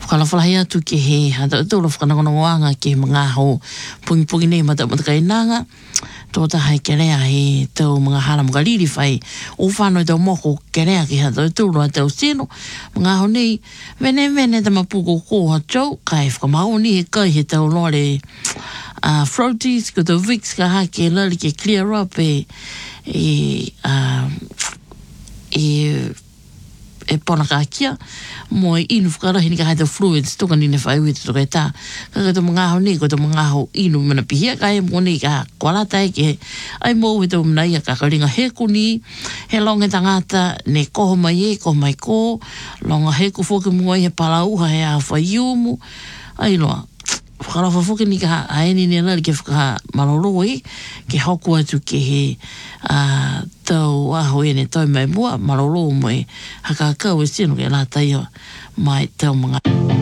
whakalawhalahi atu ke he hata tūla whakanangonanga ke mga ho pungi nei mata kainanga tō taha ke rea he tau mga hala mga riri whai o whanau tau moko ke rea ke hata tūla tau seno mga ho nei vene ta mapuko ko hatau kai whakamahoni he kai he tau lore Fruities ko tau Vicks ka hake lali ke clear up e pona ka kia mo inu whakarahi ni ka haita fluids toka ni ne whai wete toka e tā kaka to mga ho ni ko to mga ho inu mana pihia ka e mo ni ka kualata e ke ai mo we to mna ia ka karinga he kuni he longa tangata ne koho mai ko longa he ku foke mua he palauha he a whaiumu ai loa whakarawa whuke ni ka haeni ni lari ke whaka maloroi ke hoku atu ke he tau aho ene tau mai mua maloro mo e haka kau e sino ke la tai mai tau mga